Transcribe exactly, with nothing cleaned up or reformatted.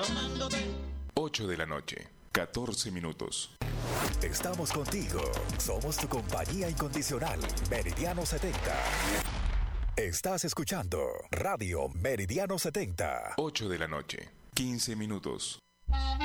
ocho de la noche, catorce minutos. Estamos contigo. Somos tu compañía incondicional. Meridiano setenta. Estás escuchando Radio Meridiano setenta. ocho de la noche, quince minutos.